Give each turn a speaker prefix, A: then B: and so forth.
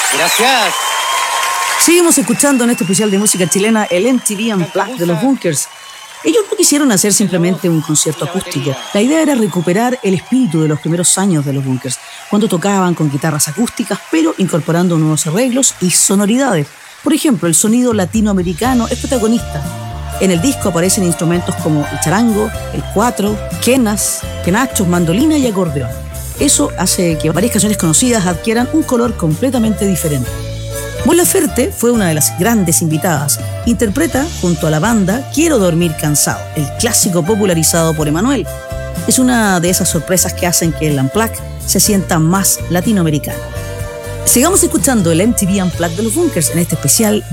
A: Gracias.
B: Seguimos escuchando en este especial de música chilena el MTV Unplugged de los Bunkers. Ellos no quisieron hacer simplemente un concierto acústico. La idea era recuperar el espíritu de los primeros años de los Bunkers, cuando tocaban con guitarras acústicas, pero incorporando nuevos arreglos y sonoridades. Por ejemplo, el sonido latinoamericano es protagonista. En el disco aparecen instrumentos como el charango, el cuatro, quenas, quenachos, mandolina y acordeón. Eso hace que varias canciones conocidas adquieran un color completamente diferente. Mon Laferte fue una de las grandes invitadas. Interpreta, junto a la banda, Quiero dormir cansado, el clásico popularizado por Emanuel. Es una de esas sorpresas que hacen que el Unplugged se sienta más latinoamericano. Sigamos escuchando el MTV Unplugged de los Bunkers en este especial